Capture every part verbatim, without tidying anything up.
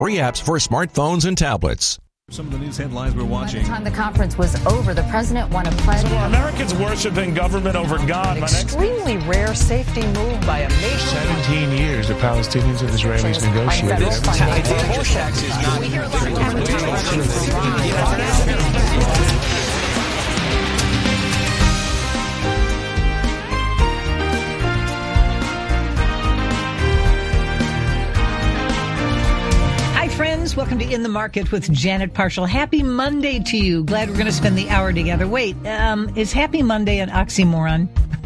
Free apps for smartphones and tablets. Some of the news headlines we're watching. By the time the conference was over, the president won a pledge. So are Americans worshiping government over God? An extremely rare safety move by a nation. Seventeen years the Palestinians and Israelis negotiated. This tax is not. Friends, welcome to In the Market with Janet Parshall. Happy Monday to you. Glad we're going to spend the hour together. Wait, um, is Happy Monday an oxymoron?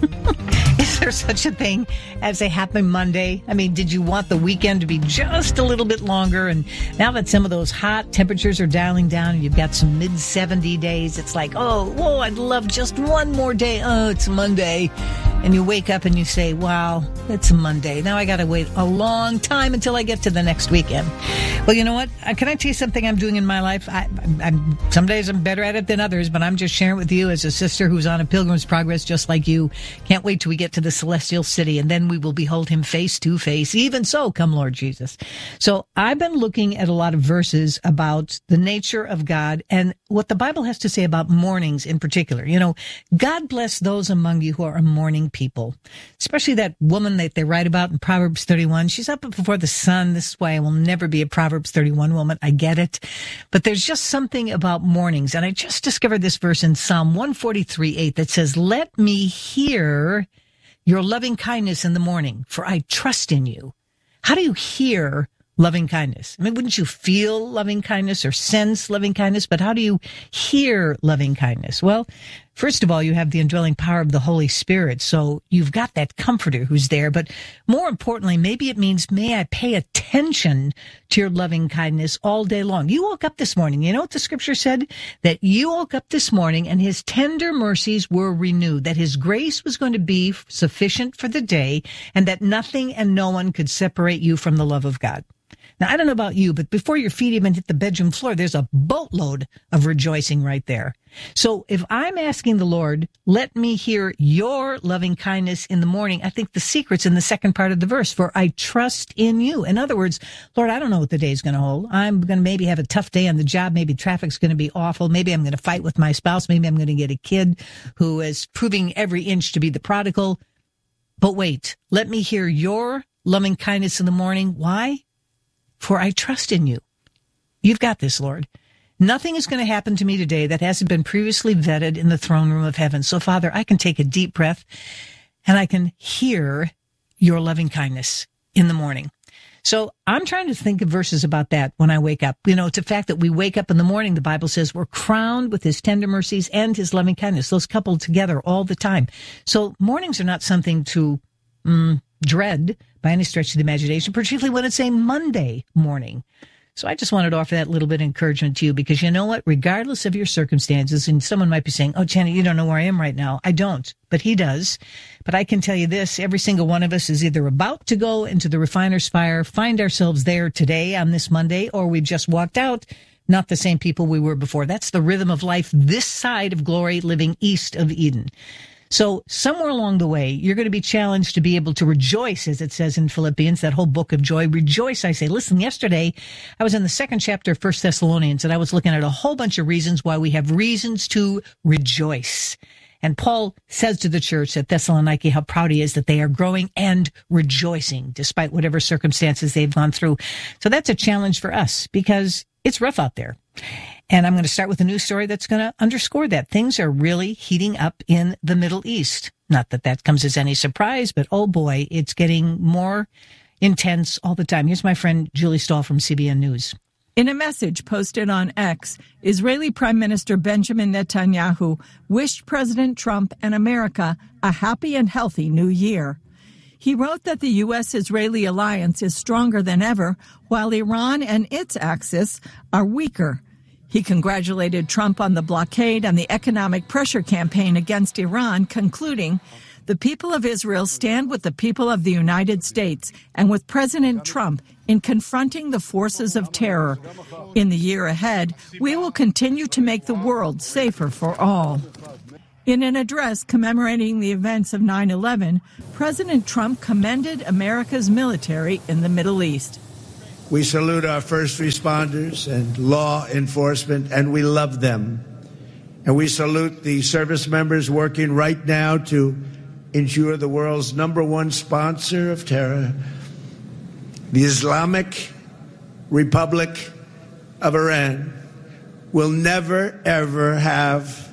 Is there such a thing as a Happy Monday? I mean, did you want the weekend to be just a little bit longer? And now that some of those hot temperatures are dialing down and you've got some mid seventy days, it's like, oh, whoa, I'd love just one more day. Oh, it's Monday. And you wake up and you say, wow, it's a Monday. Now I got to wait a long time until I get to the next weekend. Well, you know what? Can I tell you something I'm doing in my life? I, I'm, some days I'm better at it than others, but I'm just sharing with you as a sister who's on a pilgrim's progress just like you. Can't wait till we get to the celestial city, and then we will behold him face to face. Even so, come Lord Jesus. So I've been looking at a lot of verses about the nature of God and what the Bible has to say about mornings in particular. You know, God bless those among you who are a morning people, especially that woman that they write about in Proverbs thirty-one. She's up before the sun. This is why I will never be a Proverbs thirty-one woman. I get it. But there's just something about mornings. And I just discovered this verse in Psalm one forty-three eight that says, let me hear your loving kindness in the morning, for I trust in you. How do you hear loving kindness? I mean, wouldn't you feel loving kindness or sense loving kindness? But how do you hear loving kindness? Well, first of all, you have the indwelling power of the Holy Spirit. So you've got that comforter who's there. But more importantly, maybe it means, may I pay attention to your loving kindness all day long. You woke up this morning. You know what the scripture said? That you woke up this morning and his tender mercies were renewed, that his grace was going to be sufficient for the day, and that nothing and no one could separate you from the love of God. Now, I don't know about you, but before your feet even hit the bedroom floor, there's a boatload of rejoicing right there. So if I'm asking the Lord, let me hear your loving kindness in the morning, I think the secret's in the second part of the verse, for I trust in you. In other words, Lord, I don't know what the day's going to hold. I'm going to maybe have a tough day on the job. Maybe traffic's going to be awful. Maybe I'm going to fight with my spouse. Maybe I'm going to get a kid who is proving every inch to be the prodigal. But wait, let me hear your loving kindness in the morning. Why? For I trust in you. You've got this, Lord. Nothing is going to happen to me today that hasn't been previously vetted in the throne room of heaven. So, Father, I can take a deep breath and I can hear your loving kindness in the morning. So I'm trying to think of verses about that when I wake up. You know, it's a fact that we wake up in the morning, the Bible says we're crowned with his tender mercies and his loving kindness. Those coupled together all the time. So mornings are not something to mm, dread by any stretch of the imagination, particularly when it's a Monday morning. So I just wanted to offer that little bit of encouragement to you, because you know what? Regardless of your circumstances, and someone might be saying, oh, Janet, you don't know where I am right now. I don't, but he does. But I can tell you this, every single one of us is either about to go into the refiner's fire, find ourselves there today on this Monday, or we've just walked out, not the same people we were before. That's the rhythm of life this side of glory, living east of Eden. So somewhere along the way, you're going to be challenged to be able to rejoice, as it says in Philippians, that whole book of joy. Rejoice, I say. Listen, yesterday, I was in the second chapter of First Thessalonians, and I was looking at a whole bunch of reasons why we have reasons to rejoice. And Paul says to the church at Thessaloniki how proud he is that they are growing and rejoicing despite whatever circumstances they've gone through. So that's a challenge for us, because it's rough out there. And I'm going to start with a news story that's going to underscore that. Things are really heating up in the Middle East. Not that that comes as any surprise, but oh boy, it's getting more intense all the time. Here's my friend Julie Stahl from C B N News. In a message posted on X, Israeli Prime Minister Benjamin Netanyahu wished President Trump and America a happy and healthy new year. He wrote that the U S-Israeli alliance is stronger than ever, while Iran and its axis are weaker. He congratulated Trump on the blockade and the economic pressure campaign against Iran, concluding, "The people of Israel stand with the people of the United States and with President Trump in confronting the forces of terror. In the year ahead, we will continue to make the world safer for all." In an address commemorating the events of nine eleven, President Trump commended America's military in the Middle East. We salute our first responders and law enforcement, and we love them. And we salute the service members working right now to ensure the world's number one sponsor of terror, the Islamic Republic of Iran, will never, ever have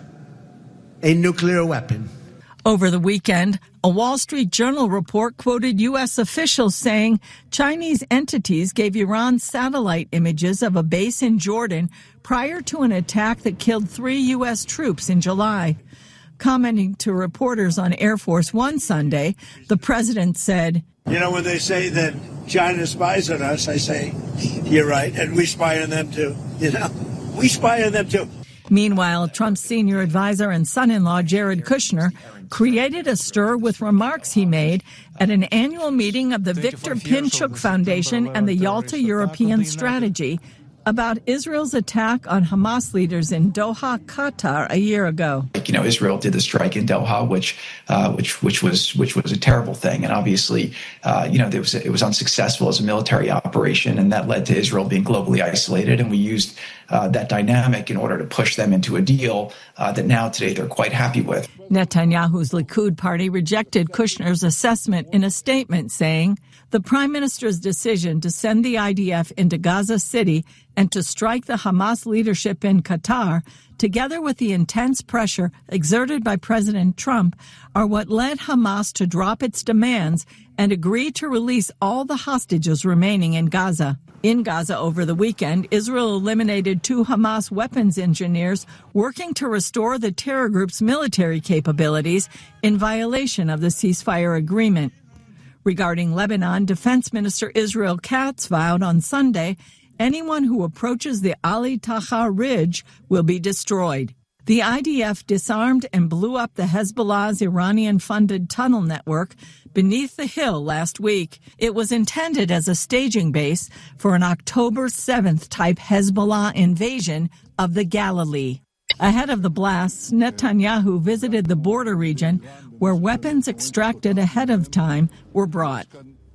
a nuclear weapon. Over the weekend, a Wall Street Journal report quoted U S officials saying Chinese entities gave Iran satellite images of a base in Jordan prior to an attack that killed three U S troops in July. Commenting to reporters on Air Force One Sunday, the president said, You know, when they say that China spies on us, I say, you're right, and we spy on them too. You know, we spy on them too. Meanwhile, Trump's senior advisor and son-in-law, Jared Kushner, created a stir with remarks he made at an annual meeting of the Victor Pinchuk Foundation and the Yalta European Strategy about Israel's attack on Hamas leaders in Doha, Qatar, a year ago. You know, Israel did the strike in Doha, which, uh, which, which was, which was a terrible thing, and obviously, uh, you know, it was it was unsuccessful as a military operation, and that led to Israel being globally isolated. And we used uh, that dynamic in order to push them into a deal uh, that now today they're quite happy with. Netanyahu's Likud party rejected Kushner's assessment in a statement, saying the prime minister's decision to send the I D F into Gaza City and to strike the Hamas leadership in Qatar, together with the intense pressure exerted by President Trump, are what led Hamas to drop its demands and agree to release all the hostages remaining in Gaza. In Gaza over the weekend, Israel eliminated two Hamas weapons engineers working to restore the terror group's military capabilities in violation of the ceasefire agreement. Regarding Lebanon, Defense Minister Israel Katz vowed on Sunday anyone who approaches the Ali Taha Ridge will be destroyed. The I D F disarmed and blew up the Hezbollah's Iranian-funded tunnel network beneath the hill last week. It was intended as a staging base for an October seventh type Hezbollah invasion of the Galilee. Ahead of the blasts, Netanyahu visited the border region where weapons extracted ahead of time were brought.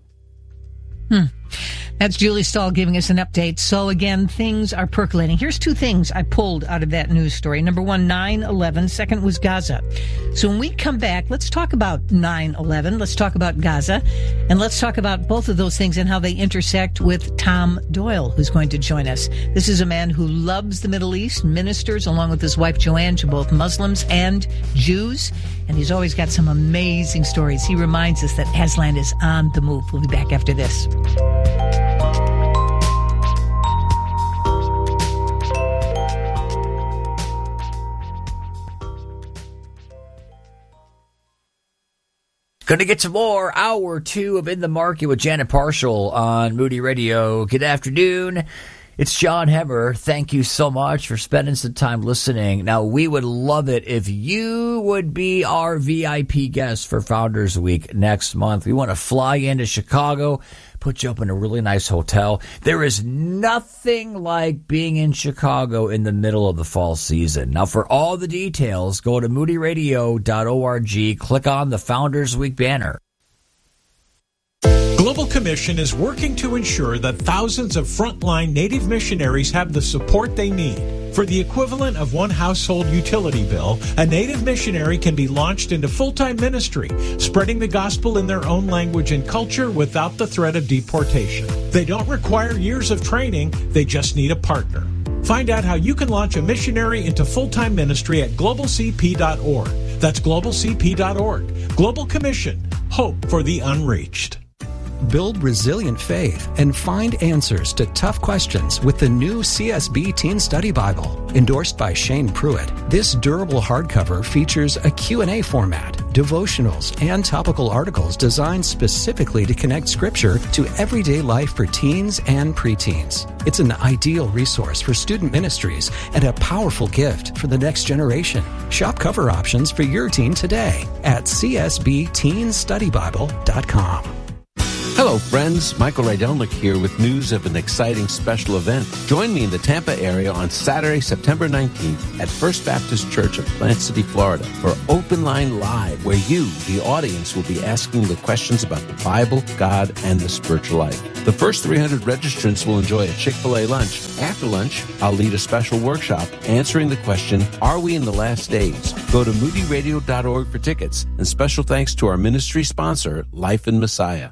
Hmm. That's Julie Stahl giving us an update. So again, things are percolating. Here's two things I pulled out of that news story. Number one, nine eleven. Second was Gaza. So when we come back, let's talk about nine eleven. Let's talk about Gaza. And let's talk about both of those things and how they intersect with Tom Doyle, who's going to join us. This is a man who loves the Middle East, ministers along with his wife Joanne to both Muslims and Jews. And he's always got some amazing stories. He reminds us that Aslan is on the move. We'll be back after this. Going to get some more hour two of In the Market with Janet Parshall on Moody Radio. Good afternoon. It's John Hemmer. Thank you so much for spending some time listening. Now, we would love it if you would be our V I P guest for Founders Week next month. We want to fly into Chicago, put you up in a really nice hotel. There is nothing like being in Chicago in the middle of the fall season. Now, for all the details, go to moody radio dot org, click on the Founders Week banner. Global Commission is working to ensure that thousands of frontline Native missionaries have the support they need. For the equivalent of one household utility bill, a Native missionary can be launched into full-time ministry, spreading the gospel in their own language and culture without the threat of deportation. They don't require years of training, they just need a partner. Find out how you can launch a missionary into full-time ministry at global c p dot org. That's global c p dot org. Global Commission. Hope for the unreached. Build resilient faith and find answers to tough questions with the new C S B Teen Study Bible. Endorsed by Shane Pruitt, this durable hardcover features a Q and A format, devotionals, and topical articles designed specifically to connect Scripture to everyday life for teens and preteens. It's an ideal resource for student ministries and a powerful gift for the next generation. Shop cover options for your teen today at c s b teen study bible dot com. Hello, friends. Michael Rydelnik here with news of an exciting special event. Join me in the Tampa area on Saturday, September nineteenth at First Baptist Church of Plant City, Florida for Open Line Live, where you, the audience, will be asking the questions about the Bible, God, and the spiritual life. The first three hundred registrants will enjoy a Chick-fil-A lunch. After lunch, I'll lead a special workshop answering the question, are we in the last days? Go to moody radio dot org for tickets. And special thanks to our ministry sponsor, Life in Messiah.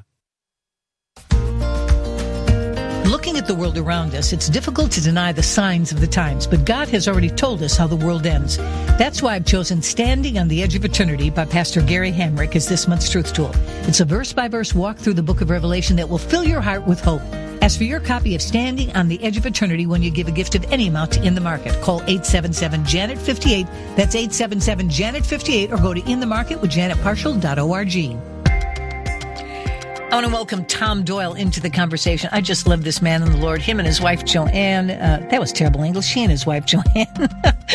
Looking at the world around us, it's difficult to deny the signs of the times, but God has already told us how the world ends. That's why I've chosen Standing on the Edge of Eternity by Pastor Gary Hamrick as this month's Truth Tool. It's a verse-by-verse walk through the book of Revelation that will fill your heart with hope. Ask for your copy of Standing on the Edge of Eternity when you give a gift of any amount to In the Market. Call eight seven seven, Janet fifty-eight. That's eight seven seven, Janet fifty-eight, or go to in the market with janet parshall dot org. I want to welcome Tom Doyle into the conversation. I just love this man in the Lord. Him and his wife, Joanne. Uh, that was terrible English. She and his wife, Joanne,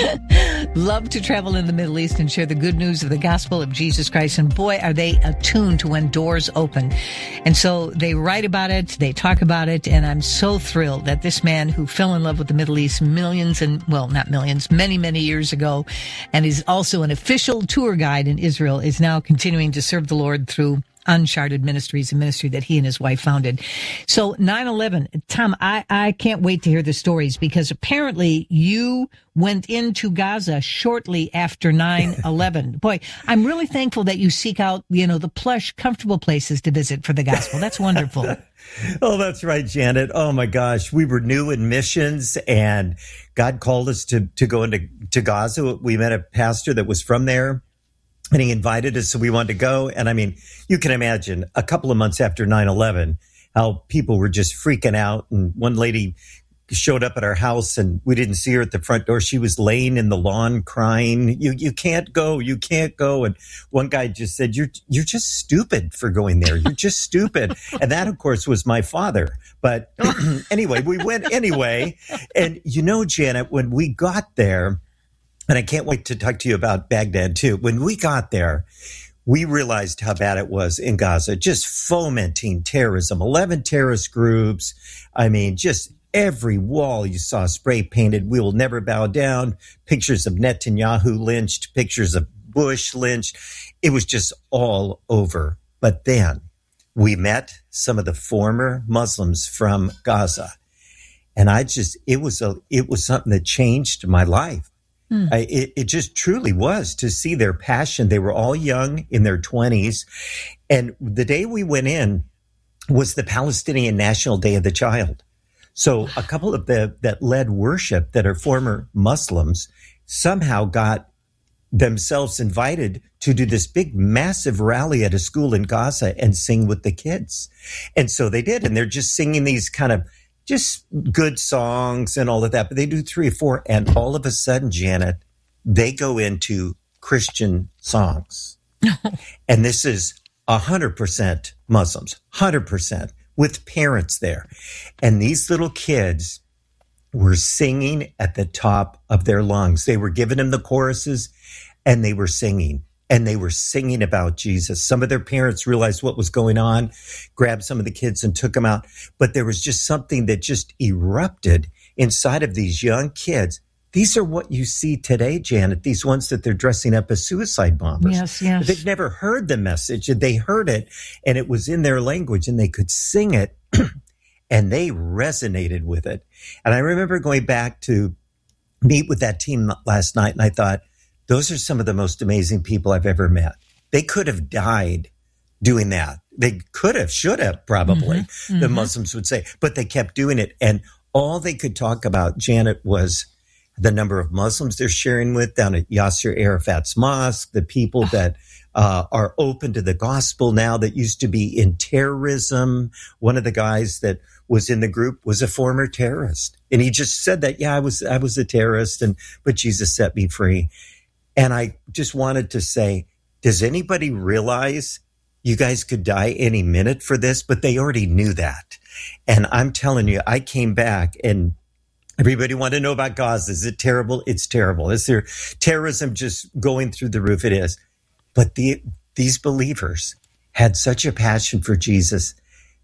love to travel in the Middle East and share the good news of the gospel of Jesus Christ. And boy, are they attuned to when doors open. And so they write about it. They talk about it. And I'm so thrilled that this man who fell in love with the Middle East millions and, well, not millions, many, many years ago, and is also an official tour guide in Israel, is now continuing to serve the Lord through Uncharted Ministries, a ministry that he and his wife founded. So nine eleven, Tom, I, I can't wait to hear the stories, because apparently you went into Gaza shortly after nine eleven. Boy, I'm really thankful that you seek out, you know, the plush, comfortable places to visit for the gospel. That's wonderful. Oh, that's right, Janet. Oh my gosh. We were new in missions, and God called us to, to go into to Gaza. We met a pastor that was from there, and he invited us, so we wanted to go. And I mean, you can imagine a couple of months after nine eleven, how people were just freaking out. And one lady showed up at our house, and we didn't see her at the front door. She was laying in the lawn crying. You you can't go. You can't go. And one guy just said, you're, you're just stupid for going there. You're just stupid. And that, of course, was my father. But anyway, we went anyway. And you know, Janet, when we got there, and I can't wait to talk to you about Baghdad, too. When we got there, we realized how bad it was in Gaza, just fomenting terrorism, eleven terrorist groups. I mean, just every wall you saw spray painted, we will never bow down, pictures of Netanyahu lynched, pictures of Bush lynched. It was just all over. But then we met some of the former Muslims from Gaza. And I just, it was a, it was something that changed my life. Hmm. I, it, it just truly was, to see their passion. They were all young, in their twenties. And the day we went in was the Palestinian National Day of the Child. So a couple of the that led worship that are former Muslims somehow got themselves invited to do this big, massive rally at a school in Gaza and sing with the kids. And so they did. And they're just singing these kind of just good songs and all of that. But they do three or four. And all of a sudden, Janet, they go into Christian songs. And this is one hundred percent Muslims, one hundred percent, with parents there. And these little kids were singing at the top of their lungs. They were giving them the choruses, and they were singing. And they were singing about Jesus. Some of their parents realized what was going on, grabbed some of the kids and took them out. But there was just something that just erupted inside of these young kids. These are what you see today, Janet, these ones that they're dressing up as suicide bombers. Yes, yes. They've never heard the message. They heard it, and it was in their language, and they could sing it, and they resonated with it. And I remember going back to meet with that team last night, and I thought, those are some of the most amazing people I've ever met. They could have died doing that. They could have, should have, probably, mm-hmm. the mm-hmm. Muslims would say. But they kept doing it. And all they could talk about, Janet, was the number of Muslims they're sharing with down at Yasser Arafat's mosque, the people that uh, are open to the gospel now that used to be in terrorism. One of the guys that was in the group was a former terrorist. And he just said that, yeah, I was I was a terrorist, and but Jesus set me free. And I just wanted to say, does anybody realize you guys could die any minute for this? But they already knew that. And I'm telling you, I came back and everybody wanted to know about Gaza. Is it terrible? It's terrible. Is there terrorism just going through the roof? It is. But the, these believers had such a passion for Jesus.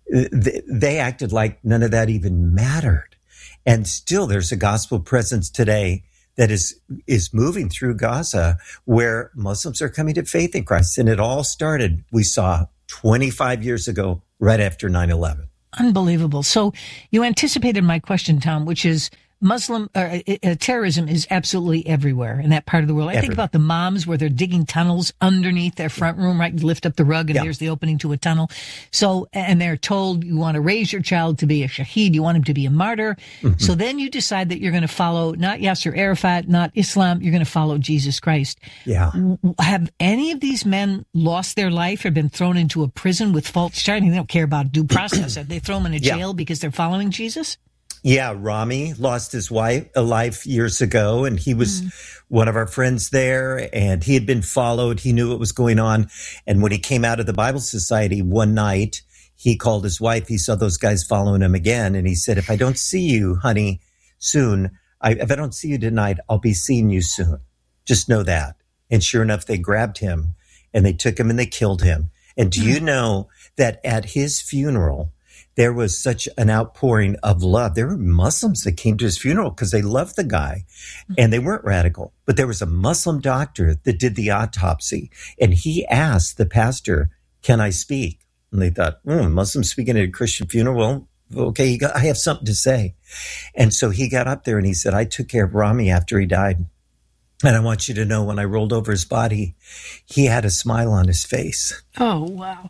they acted like none of that even mattered. And still there's a gospel presence today that is is moving through Gaza, where Muslims are coming to faith in Christ. And it all started, we saw, twenty-five years ago, right after nine eleven. Unbelievable. So you anticipated my question, Tom, which is Muslim uh, uh, terrorism is absolutely everywhere in that part of the world. I Every. think about the moms where they're digging tunnels underneath their front room, right? You lift up the rug and yeah. there's the opening to a tunnel. So, and they're told you want to raise your child to be a shaheed. You want him to be a martyr. Mm-hmm. So then you decide that you're going to follow not Yasser Arafat, not Islam. You're going to follow Jesus Christ. Yeah. Have any of these men lost their life or been thrown into a prison with false charges? They don't care about due process. Have they thrown them in a jail yeah. because they're following Jesus? Yeah, Rami lost his wife, a life years ago, and he was mm. one of our friends there, and he had been followed. He knew what was going on. And when he came out of the Bible Society one night, he called his wife. He saw those guys following him again, and he said, if I don't see you, honey, soon, I, if I don't see you tonight, I'll be seeing you soon. Just know that. And sure enough, they grabbed him, and they took him, and they killed him. And do mm. you know that at his funeral, there was such an outpouring of love. There were Muslims that came to his funeral because they loved the guy, and they weren't radical. But there was a Muslim doctor that did the autopsy, and he asked the pastor, can I speak? And they thought, hmm, Muslim speaking at a Christian funeral? Well, okay, you got, I have something to say. And so he got up there and he said, I took care of Rami after he died. And I want you to know, when I rolled over his body, he had a smile on his face. Oh, wow.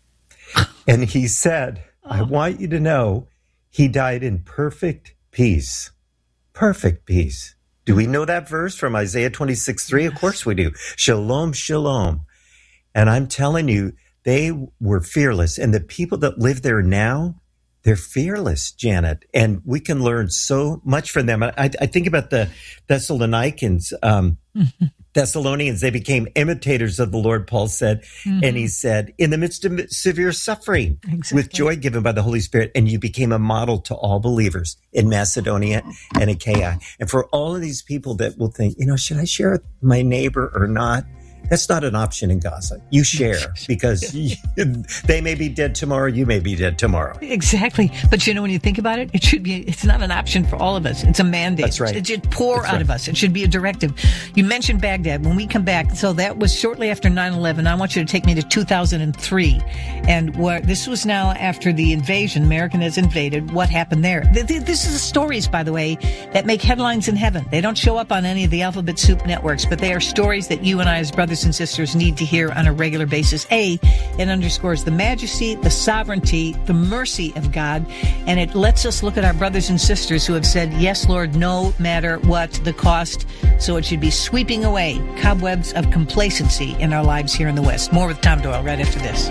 And he said, I want you to know he died in perfect peace. Perfect peace. Do we know that verse from Isaiah twenty-six three? Of course we do. Shalom, shalom. And I'm telling you, they were fearless. And the people that live there now, they're fearless, Janet. And we can learn so much from them. I, I think about the Thessalonians, um, Thessalonians, they became imitators of the Lord, Paul said. Mm-hmm. And he said, in the midst of severe suffering, exactly. with joy given by the Holy Spirit, and you became a model to all believers in Macedonia and Achaia. And for all of these people that will think, you know, should I share with my neighbor or not? That's not an option in Gaza. You share, because you, they may be dead tomorrow. You may be dead tomorrow. Exactly. But you know, when you think about it, it should be, it's not an option for all of us. It's a mandate. That's right. It should pour That's out right. of us. It should be a directive. You mentioned Baghdad. When we come back, so that was shortly after nine eleven. I want you to take me to two thousand three. And where this was now after the invasion. America has invaded. What happened there? This is the stories, by the way, that make headlines in heaven. They don't show up on any of the Alphabet Soup networks, but they are stories that you and I as brothers and sisters need to hear on a regular basis. A, it underscores the majesty, the sovereignty, the mercy of God, and it lets us look at our brothers and sisters who have said, yes, Lord, no matter what the cost. So it should be sweeping away cobwebs of complacency in our lives here in the West. More with Tom Doyle right after this.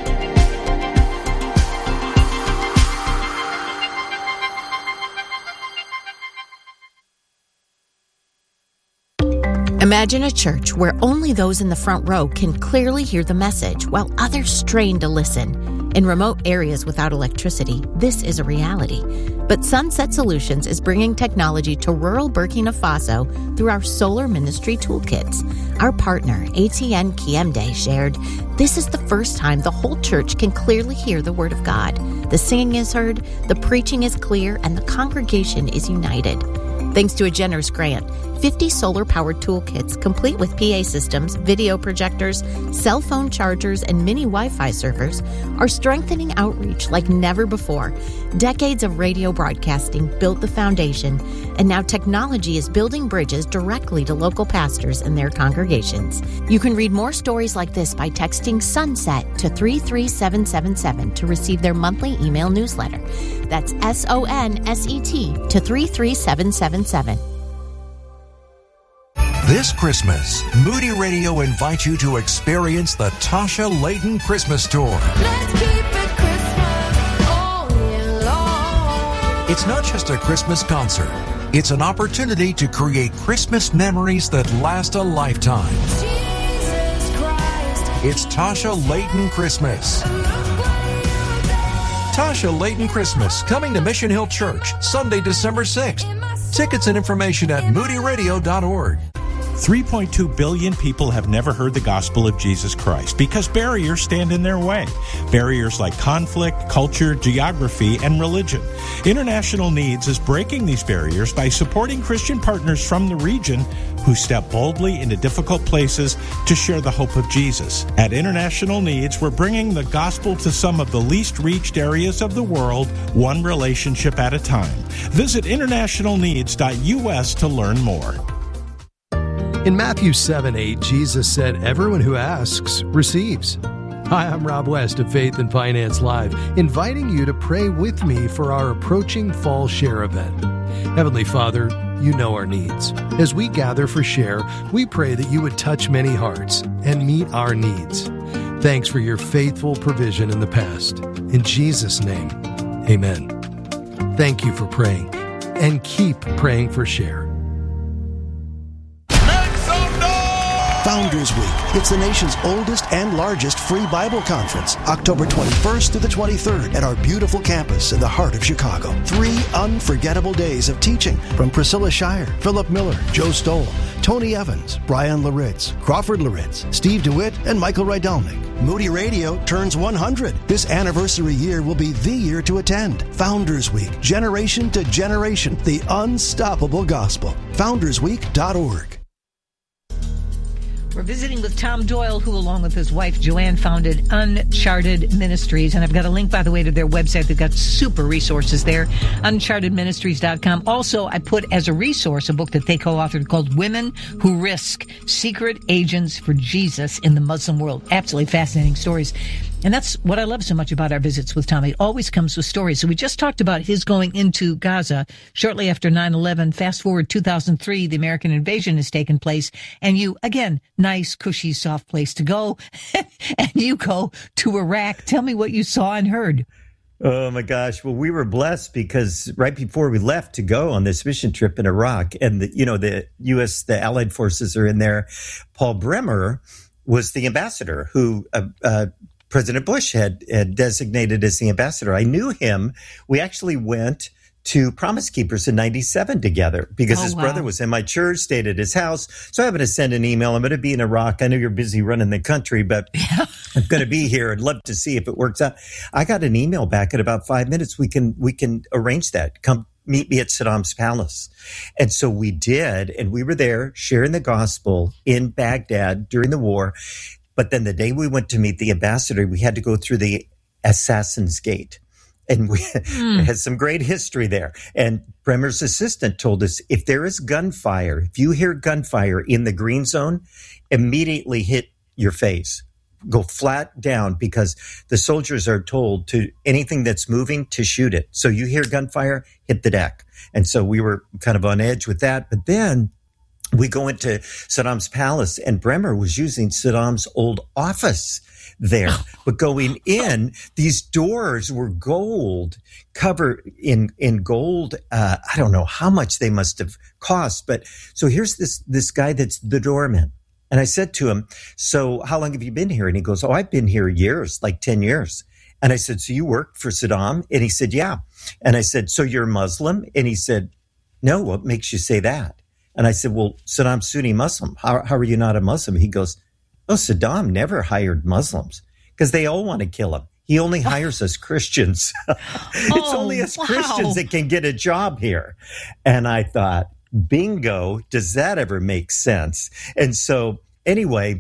Imagine a church where only those in the front row can clearly hear the message while others strain to listen. In remote areas without electricity, this is a reality. But Sunset Solutions is bringing technology to rural Burkina Faso through our solar ministry toolkits. Our partner, A T N Kiemde, shared, this is the first time the whole church can clearly hear the word of God. The singing is heard, the preaching is clear, and the congregation is united. Thanks to a generous grant, fifty solar-powered toolkits complete with P A systems, video projectors, cell phone chargers, and mini Wi-Fi servers are strengthening outreach like never before. Decades of radio broadcasting built the foundation, and now technology is building bridges directly to local pastors and their congregations. You can read more stories like this by texting SUNSET to three three seven seven seven to receive their monthly email newsletter. That's S O N S E T to three three seven seven seven. This Christmas, Moody Radio invites you to experience the Tasha Layton Christmas Tour. Let's keep it Christmas all year long. It's not just a Christmas concert. It's an opportunity to create Christmas memories that last a lifetime. Jesus Christ. It's Tasha Layton Christmas. Tasha Layton Christmas, coming to Mission Hill Church, Sunday, December sixth. Tickets and information at moody radio dot org. three point two billion people have never heard the gospel of Jesus Christ because barriers stand in their way. Barriers like conflict, culture, geography, and religion. International Needs is breaking these barriers by supporting Christian partners from the region who step boldly into difficult places to share the hope of Jesus. At International Needs, we're bringing the gospel to some of the least reached areas of the world, one relationship at a time. Visit international needs dot U S to learn more. In Matthew seven eight, Jesus said, "Everyone who asks receives." Hi, I'm Rob West of Faith and Finance Live, inviting you to pray with me for our approaching Fall Share event. Heavenly Father, you know our needs. As we gather for Share, we pray that you would touch many hearts and meet our needs. Thanks for your faithful provision in the past. In Jesus' name, amen. Thank you for praying, and keep praying for Share. Founders Week. It's the nation's oldest and largest free Bible conference, October twenty-first through the twenty-third at our beautiful campus in the heart of Chicago. Three unforgettable days of teaching from Priscilla Shire, Philip Miller, Joe Stoll, Tony Evans, Brian Laritz, Crawford Laritz, Steve DeWitt, and Michael Rydelnik. Moody Radio turns one hundred. This anniversary year will be the year to attend. Founders Week, generation to generation, the unstoppable gospel. founders week dot org. We're visiting with Tom Doyle, who, along with his wife, Joanne, founded Uncharted Ministries. And I've got a link, by the way, to their website. They've got super resources there, uncharted ministries dot com. Also, I put as a resource a book that they co-authored called Women Who Risk: Secret Agents for Jesus in the Muslim World. Absolutely fascinating stories. And that's what I love so much about our visits with Tom. He always comes with stories. So we just talked about his going into Gaza shortly after nine eleven. Fast forward two thousand three, the American invasion has taken place. And you, again, nice, cushy, soft place to go. And you go to Iraq. Tell me what you saw and heard. Oh, my gosh. Well, we were blessed because right before we left to go on this mission trip in Iraq, and, the, you know, the U S, the Allied forces are in there, Paul Bremer was the ambassador who uh, uh, President Bush had, had designated as the ambassador. I knew him. We actually went to Promise Keepers in ninety-seven together because oh, his wow. brother was in my church, stayed at his house. So I'm going to send an email. I'm going to be in Iraq. I know you're busy running the country, but I'm going to be here. I'd love to see if it works out. I got an email back in about five minutes. We can, we can arrange that. Come meet me at Saddam's palace. And so we did. And we were there sharing the gospel in Baghdad during the war. But then the day we went to meet the ambassador, we had to go through the Assassin's Gate. And we mm. had some great history there. And Bremer's assistant told us, if there is gunfire, if you hear gunfire in the green zone, immediately hit your face. Go flat down because the soldiers are told to anything that's moving to shoot it. So you hear gunfire, hit the deck. And so we were kind of on edge with that. But then we go into Saddam's palace, and Bremer was using Saddam's old office there. But going in, these doors were gold, covered in in gold. Uh, I don't know how much they must have cost. But so here's this this guy that's the doorman. And I said to him, so how long have you been here? And he goes, oh, I've been here years, like ten years. And I said, so you worked for Saddam? And he said, yeah. And I said, so you're Muslim? And he said, no, what makes you say that? And I said, well, Saddam's Sunni Muslim. How, how are you not a Muslim? He goes, oh, Saddam never hired Muslims because they all want to kill him. He only hires us Christians. It's oh, only us wow. Christians that can get a job here. And I thought, bingo, does that ever make sense? And so anyway,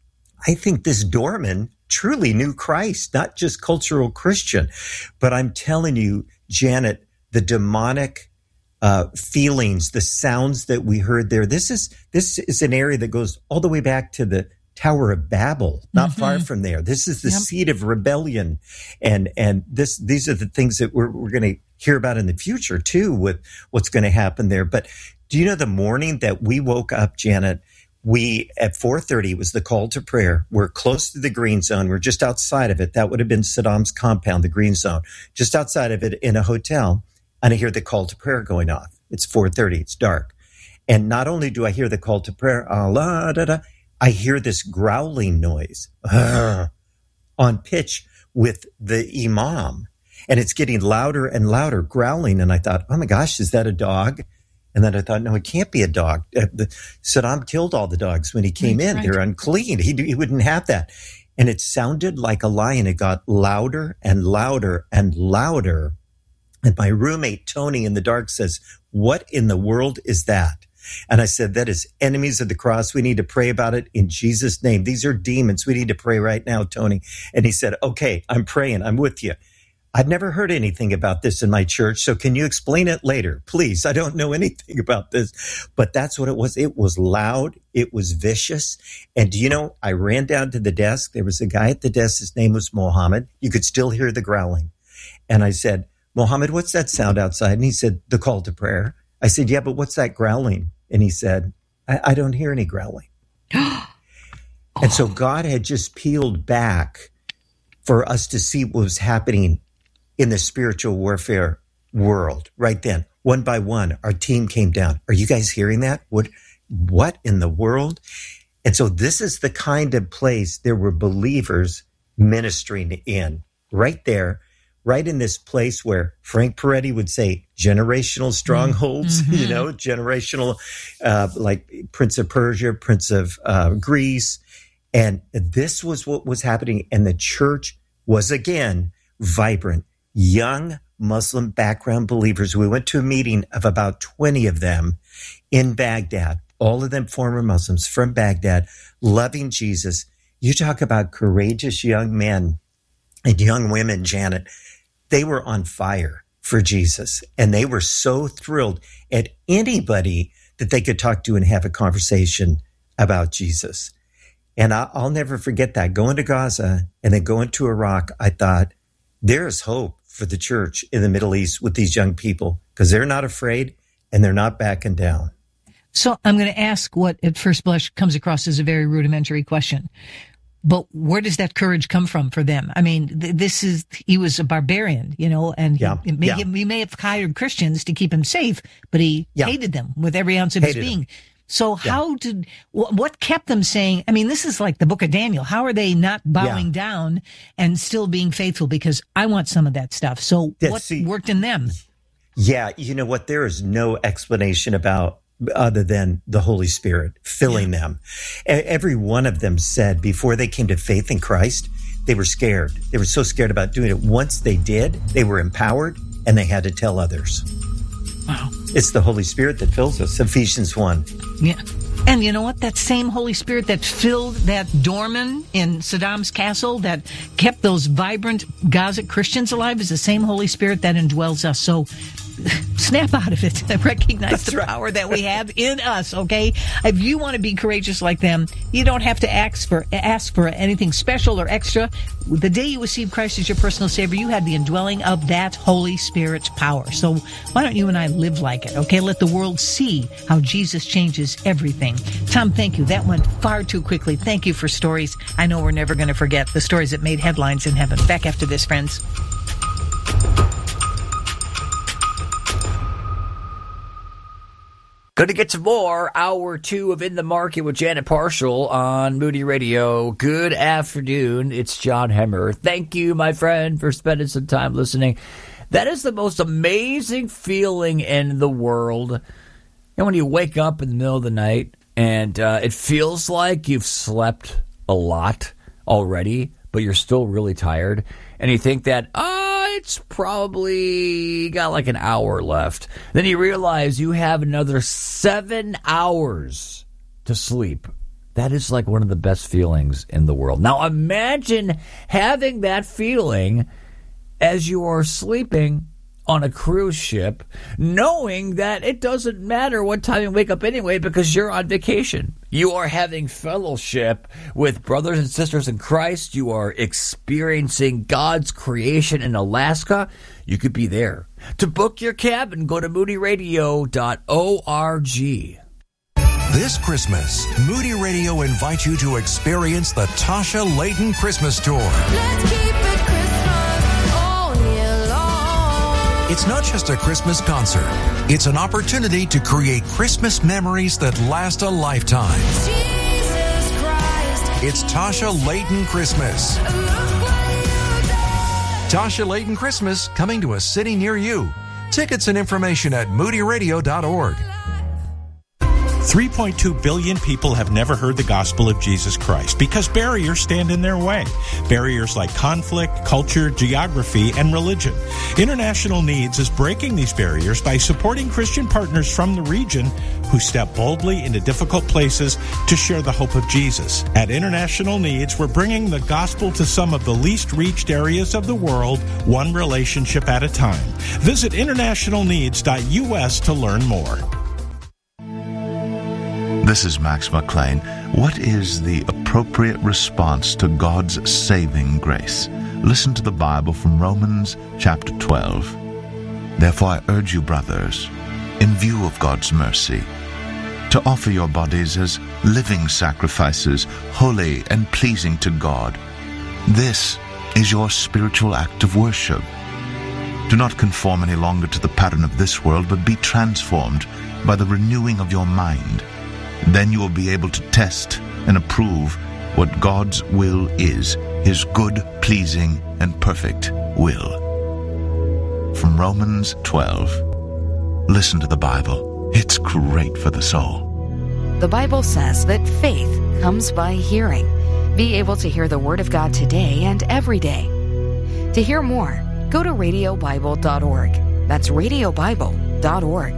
I think this doorman truly knew Christ, not just cultural Christian. But I'm telling you, Janet, the demonic Uh, feelings, the sounds that we heard there. This is this is an area that goes all the way back to the Tower of Babel, not mm-hmm. far from there. This is the yep. seat of rebellion, and and this these are the things that we're we're going to hear about in the future too, with what's going to happen there. But do you know the morning that we woke up, Janet? We at four thirty was the call to prayer. We're close to the green zone. We're just outside of it. That would have been Saddam's compound, the green zone, just outside of it in a hotel. And I hear the call to prayer going off. It's four thirty. It's dark. And not only do I hear the call to prayer, Allah, da, da, I hear this growling noise uh, on pitch with the imam. And it's getting louder and louder, growling. And I thought, oh, my gosh, is that a dog? And then I thought, no, it can't be a dog. Uh, the, Saddam killed all the dogs when he came Right, in. right. They're unclean. He, he wouldn't have that. And it sounded like a lion. It got louder and louder and louder. And my roommate, Tony, in the dark says, what in the world is that? And I said, that is enemies of the cross. We need to pray about it in Jesus' name. These are demons. We need to pray right now, Tony. And he said, okay, I'm praying. I'm with you. I've never heard anything about this in my church. So can you explain it later? Please. I don't know anything about this, but that's what it was. It was loud. It was vicious. And do you know, I ran down to the desk. There was a guy at the desk. His name was Mohammed. You could still hear the growling. And I said, Mohammed, what's that sound outside? And he said, the call to prayer. I said, yeah, but what's that growling? And he said, I, I don't hear any growling. And so God had just peeled back for us to see what was happening in the spiritual warfare world right then. One by one, our team came down. Are you guys hearing that? What, what in the world? And so this is the kind of place there were believers ministering in right there, right in this place where Frank Peretti would say generational strongholds, mm-hmm. you know, generational, uh, like Prince of Persia, Prince of uh, Greece. And this was what was happening. And the church was again vibrant. Young Muslim background believers. We went to a meeting of about twenty of them in Baghdad, all of them former Muslims from Baghdad, loving Jesus. You talk about courageous young men and young women, Janet. They were on fire for Jesus, and they were so thrilled at anybody that they could talk to and have a conversation about Jesus. And I'll never forget that. Going to Gaza and then going to Iraq, I thought, there's hope for the church in the Middle East with these young people because they're not afraid and they're not backing down. So I'm going to ask what at first blush comes across as a very rudimentary question. But where does that courage come from for them? I mean, th- this is, he was a barbarian, you know, and yeah, he, may, yeah. he, he may have hired Christians to keep him safe, but he yeah. hated them with every ounce of hated his being. Them. So how yeah. did, wh- what kept them saying, I mean, this is like the book of Daniel. How are they not bowing yeah. down and still being faithful? Because I want some of that stuff. So yeah, what see, worked in them? Yeah. You know what? There is no explanation about other than the Holy Spirit filling yeah. them. Every one of them said before they came to faith in Christ, they were scared. They were so scared about doing it. Once they did, they were empowered and they had to tell others. Wow. It's the Holy Spirit that fills us. Ephesians one. Yeah. And you know what? That same Holy Spirit that filled that doorman in Saddam's castle, that kept those vibrant Gaza Christians alive, is the same Holy Spirit that indwells us. So snap out of it and recognize That's the right. power that we have in us, okay? If you want to be courageous like them, you don't have to ask for ask for anything special or extra. The day you received Christ as your personal Savior, you had the indwelling of that Holy Spirit's power. So why don't you and I live like it, okay? Let the world see how Jesus changes everything. Tom, thank you. That went far too quickly. Thank you for stories I know we're never going to forget, the stories that made headlines in heaven. Back after this, friends. Going to get some more. Hour two of In the Market with Janet Parshall on Moody Radio. Good afternoon. It's John Hemmer. Thank you, my friend, for spending some time listening. That is the most amazing feeling in the world. You know, when you wake up in the middle of the night and uh, it feels like you've slept a lot already, but you're still really tired. And you think that, oh, it's probably got like an hour left. Then you realize you have another seven hours to sleep. That is like one of the best feelings in the world. Now imagine having that feeling as you are sleeping on a cruise ship, knowing that it doesn't matter what time you wake up anyway because you're on vacation. You are having fellowship with brothers and sisters in Christ. You are experiencing God's creation in Alaska. You could be there. To book your cabin, go to moody radio dot org. This Christmas, Moody Radio invites you to experience the Tasha Layton Christmas Tour. Let's keep it Christmas all year long. It's not just a Christmas concert. It's an opportunity to create Christmas memories that last a lifetime. Jesus Christ. It's Tasha Layton Christmas. Look what you done. Tasha Layton Christmas coming to a city near you. Tickets and information at moody radio dot org. three point two billion people have never heard the gospel of Jesus Christ because barriers stand in their way. Barriers like conflict, culture, geography, and religion. International Needs is breaking these barriers by supporting Christian partners from the region who step boldly into difficult places to share the hope of Jesus. At International Needs, we're bringing the gospel to some of the least reached areas of the world, one relationship at a time. Visit international needs dot U S to learn more. This is Max McLean. What is the appropriate response to God's saving grace? Listen to the Bible from Romans chapter twelve. Therefore I urge you, brothers, in view of God's mercy, to offer your bodies as living sacrifices, holy and pleasing to God. This is your spiritual act of worship. Do not conform any longer to the pattern of this world, but be transformed by the renewing of your mind. Then you will be able to test and approve what God's will is, His good, pleasing, and perfect will. From Romans twelve. Listen to the Bible. It's great for the soul. The Bible says that faith comes by hearing. Be able to hear the Word of God today and every day. To hear more, go to radio bible dot org. That's radio bible dot org.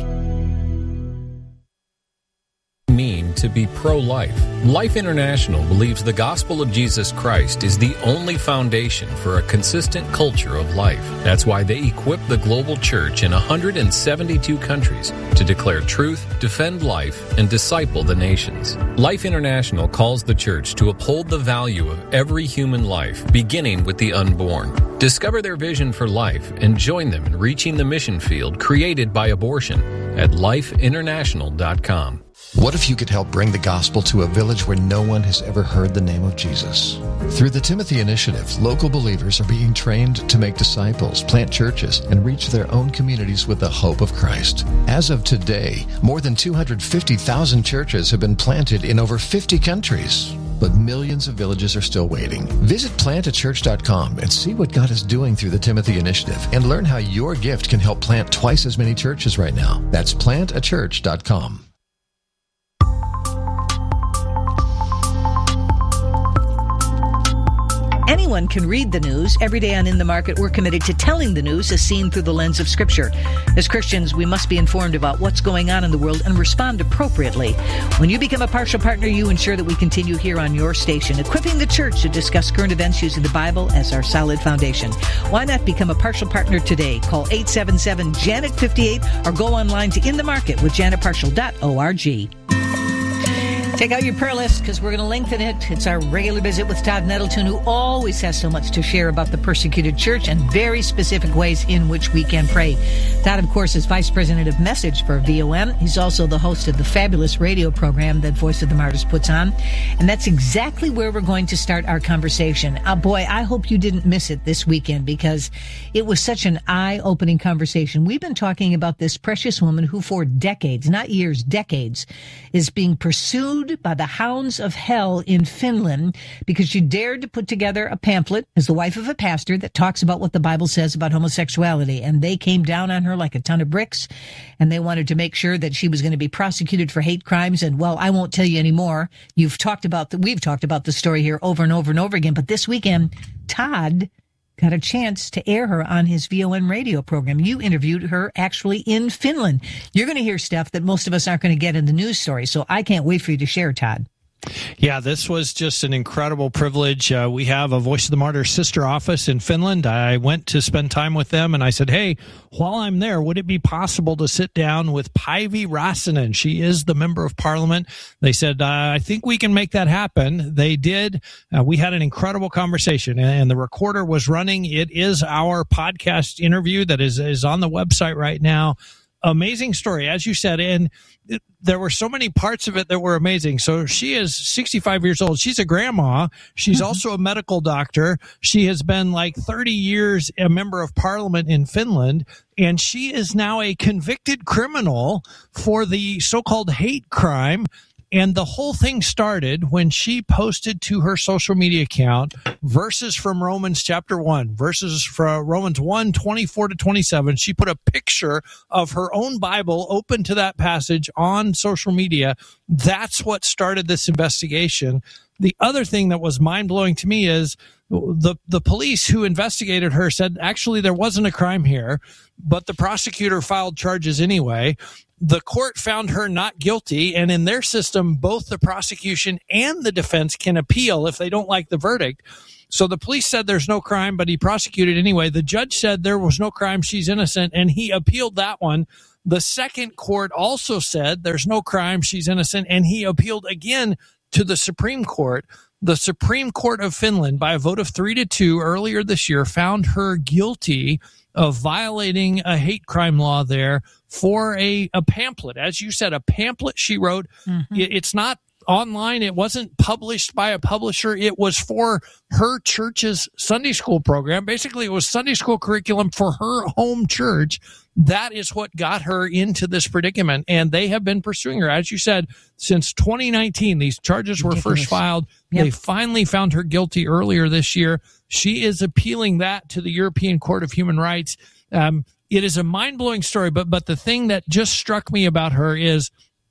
Mean to be pro-life. Life International believes the gospel of Jesus Christ is the only foundation for a consistent culture of life. That's why they equip the global church in one hundred seventy-two countries to declare truth, defend life, and disciple the nations. Life International calls the church to uphold the value of every human life, beginning with the unborn. Discover their vision for life and join them in reaching the mission field created by abortion at life international dot com. What if you could help bring the gospel to a village where no one has ever heard the name of Jesus? Through the Timothy Initiative, local believers are being trained to make disciples, plant churches, and reach their own communities with the hope of Christ. As of today, more than two hundred fifty thousand churches have been planted in over fifty countries. But millions of villages are still waiting. Visit plant a church dot com and see what God is doing through the Timothy Initiative and learn how your gift can help plant twice as many churches right now. That's plant a church dot com. Anyone can read the news. Every day on In the Market, we're committed to telling the news as seen through the lens of Scripture. As Christians, we must be informed about what's going on in the world and respond appropriately. When you become a partial partner, you ensure that we continue here on your station, equipping the church to discuss current events using the Bible as our solid foundation. Why not become a partial partner today? Call eight seven seven, Janet fifty-eight or go online to in the market with janet partial dot org. Take out your prayer list because we're going to lengthen it. It's our regular visit with Todd Nettleton, who always has so much to share about the persecuted church and very specific ways in which we can pray. Todd, of course, is Vice President of Message for V O M. He's also the host of the fabulous radio program that Voice of the Martyrs puts on. And that's exactly where we're going to start our conversation. Oh, boy, I hope you didn't miss it this weekend because it was such an eye-opening conversation. We've been talking about this precious woman who for decades, not years, decades, is being pursued by the hounds of hell in Finland because she dared to put together a pamphlet as the wife of a pastor that talks about what the Bible says about homosexuality. And they came down on her like a ton of bricks, and they wanted to make sure that she was going to be prosecuted for hate crimes. And, well, I won't tell you anymore. You've talked about the, we've talked about the story here over and over and over again. But this weekend, Todd got a chance to air her on his V O N radio program. You interviewed her actually in Finland. You're going to hear stuff that most of us aren't going to get in the news story, so I can't wait for you to share, Todd. Yeah, this was just an incredible privilege. Uh, we have a Voice of the Martyrs sister office in Finland. I went to spend time with them, and I said, hey, while I'm there, would it be possible to sit down with Päivi Räsänen? She is the member of parliament. They said, uh, I think we can make that happen. They did. Uh, we had an incredible conversation, and the recorder was running. It is our podcast interview that is, is on the website right now. Amazing story, as you said, and it, there were so many parts of it that were amazing. So she is sixty-five years old. She's a grandma. She's mm-hmm. also a medical doctor. She has been like thirty years a member of parliament in Finland, and she is now a convicted criminal for the so-called hate crime And the whole thing started when she posted to her social media account verses from Romans chapter one, verses from Romans one, twenty-four to twenty-seven. She put a picture of her own Bible open to that passage on social media. That's what started this investigation. The other thing that was mind-blowing to me is the the police who investigated her said actually there wasn't a crime here, but the prosecutor filed charges anyway. The court found her not guilty, and in their system, both the prosecution and the defense can appeal if they don't like the verdict. So the police said there's no crime, but he prosecuted anyway. The judge said there was no crime, she's innocent, and he appealed that one. The second court also said there's no crime, she's innocent, and he appealed again to the Supreme Court. The Supreme Court of Finland, by a vote of three to two earlier this year, found her guilty of violating a hate crime law there for a, a pamphlet. As you said, a pamphlet she wrote. Mm-hmm. It, it's not online. It wasn't published by a publisher. It was for her church's Sunday school program. Basically, it was Sunday school curriculum for her home church. That is what got her into this predicament. And they have been pursuing her, as you said, since twenty nineteen. These charges were Ridiculous. first filed. Yep. They finally found her guilty earlier this year. She is appealing that to the European Court of Human Rights. Um, it is a mind-blowing story, but but the thing that just struck me about her is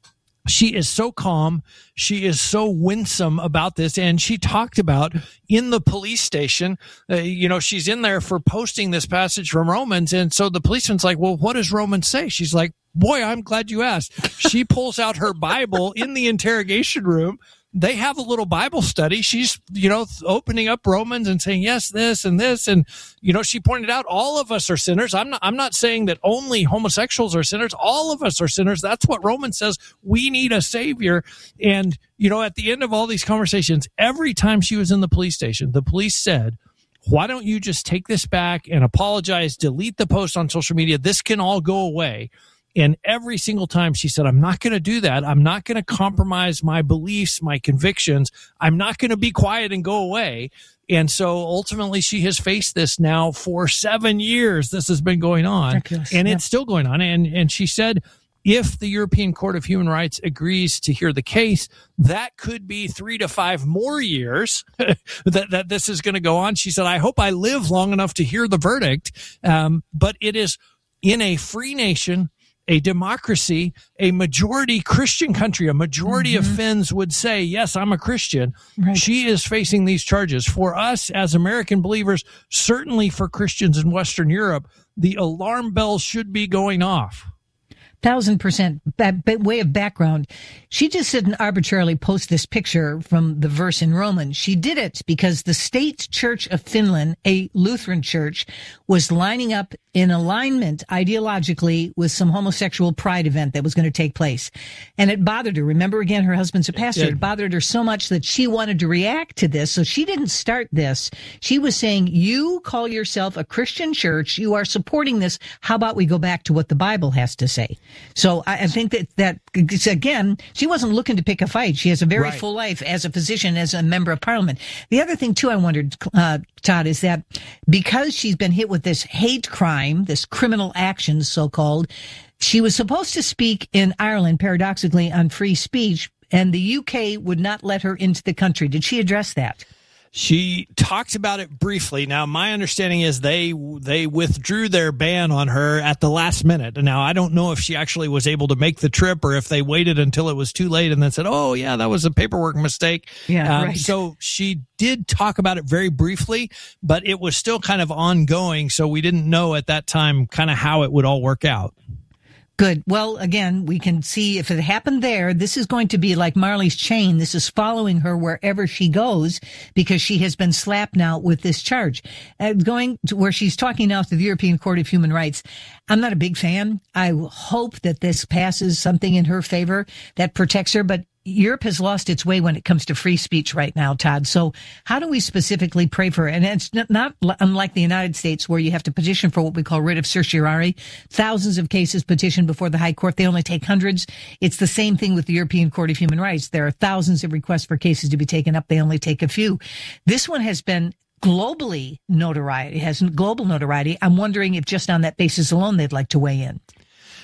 she is so calm. She is so winsome about this. And she talked about in the police station, uh, you know, she's in there for posting this passage from Romans. And so the policeman's like, well, what does Romans say? She's like, boy, I'm glad you asked. She pulls out her Bible in the interrogation room. They have a little Bible study. She's, you know, opening up Romans and saying, yes, this and this. And, you know, she pointed out all of us are sinners. I'm not, I'm not saying that only homosexuals are sinners. All of us are sinners. That's what Romans says. We need a savior. And, you know, at the end of all these conversations, every time she was in the police station, the police said, why don't you just take this back and apologize, delete the post on social media? This can all go away. And every single time she said, I'm not going to do that. I'm not going to compromise my beliefs, my convictions. I'm not going to be quiet and go away. And so ultimately she has faced this now for seven years. This has been going on. Ridiculous. And yeah. It's still going on. And, and she said, if the European Court of Human Rights agrees to hear the case, that could be three to five more years that, that this is going to go on. She said, I hope I live long enough to hear the verdict. Um, but it is in a free nation, a democracy, a majority Christian country, a majority mm-hmm. of Finns would say, yes, I'm a Christian. Right. She is facing these charges. For us as American believers, certainly for Christians in Western Europe, the alarm bells should be going off. Thousand percent way of background. She just didn't arbitrarily post this picture from the verse in Romans. She did it because the State Church of Finland, a Lutheran church, was lining up in alignment ideologically with some homosexual pride event that was going to take place. And it bothered her. Remember, again, her husband's a pastor. It, it bothered her so much that she wanted to react to this. So she didn't start this. She was saying, you call yourself a Christian church. You are supporting this. How about we go back to what the Bible has to say? So I think that, that again, she wasn't looking to pick a fight. She has a very right. full life as a physician, as a member of parliament. The other thing, too, I wondered, uh, Todd, is that because she's been hit with this hate crime, this criminal action, so-called, she was supposed to speak in Ireland, paradoxically, on free speech, and the U K would not let her into the country. Did she address that? She talked about it briefly. Now, my understanding is they they withdrew their ban on her at the last minute. Now, I don't know if she actually was able to make the trip or if they waited until it was too late and then said, oh, yeah, that was a paperwork mistake. Yeah, um, right. So she did talk about it very briefly, but it was still kind of ongoing. So we didn't know at that time kind of how it would all work out. Good. Well, again, we can see if it happened there, this is going to be like Marley's chain. This is following her wherever she goes because she has been slapped now with this charge. Uh, going to where she's talking now to the European Court of Human Rights. I'm not a big fan. I hope that this passes something in her favor that protects her, but Europe has lost its way when it comes to free speech right now, Todd. So how do we specifically pray for her? And it's not unlike the United States where you have to petition for what we call writ of certiorari. Thousands of cases petitioned before the High Court. They only take hundreds. It's the same thing with the European Court of Human Rights. There are thousands of requests for cases to be taken up. They only take a few. This one has been globally notoriety, it has global notoriety. I'm wondering if just on that basis alone they'd like to weigh in.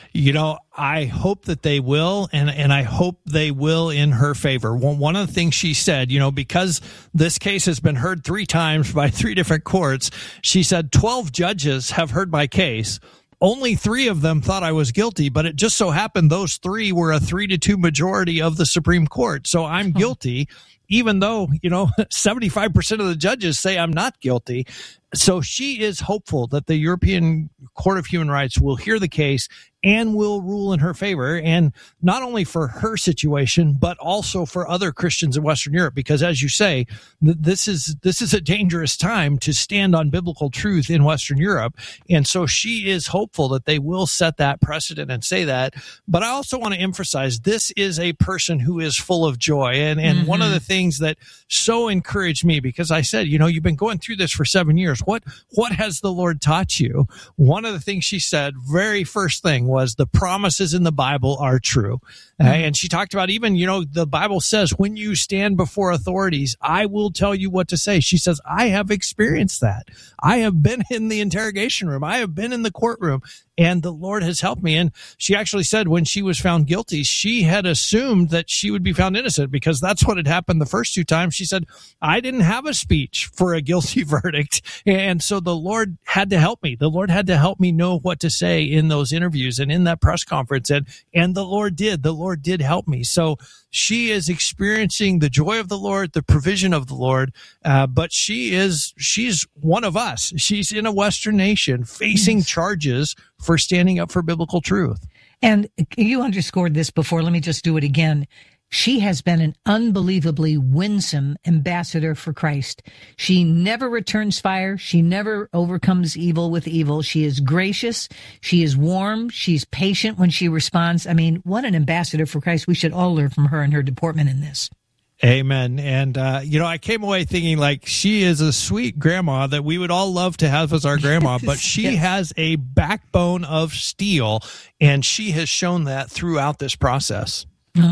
you know, I hope that they will, and, and I hope they will in her favor. One, one of the things she said, you know, because this case has been heard three times by three different courts, she said twelve judges have heard my case. Only three of them thought I was guilty, but it just so happened those three were a three to two majority of the Supreme Court. So I'm guilty, even though, you know, seventy-five percent of the judges say I'm not guilty. So she is hopeful that the European Court of Human Rights will hear the case and will rule in her favor, and not only for her situation, but also for other Christians in Western Europe, because as you say, th- this is this is a dangerous time to stand on biblical truth in Western Europe. And so she is hopeful that they will set that precedent and say that. But I also want to emphasize this is a person who is full of joy. And, and mm-hmm. one of the things that so encouraged me, because I said, you know, you've been going through this for seven years. What, what has the Lord taught you? One of the things she said, very first thing, was the promises in the Bible are true. Mm-hmm. Uh, and she talked about even, you know, the Bible says when you stand before authorities, I will tell you what to say. She says, I have experienced that. I have been in the interrogation room. I have been in the courtroom, and the Lord has helped me. And she actually said when she was found guilty, she had assumed that she would be found innocent because that's what had happened the first two times. She said, I didn't have a speech for a guilty verdict. And so the Lord had to help me. The Lord had to help me know what to say in those interviews and in that press conference. And, and the Lord did. The Lord did help me. So she is experiencing the joy of the Lord, the provision of the Lord. Uh, but she is, she's one of us. She's in a Western nation facing yes. charges for standing up for biblical truth. And you underscored this before. Let me just do it again. She has been an unbelievably winsome ambassador for Christ. She never returns fire. She never overcomes evil with evil. She is gracious. She is warm. She's patient when she responds. I mean, what an ambassador for Christ. We should all learn from her and her deportment in this. Amen. And, uh, you know, I came away thinking like she is a sweet grandma that we would all love to have as our grandma, but she yes. has a backbone of steel, and she has shown that throughout this process.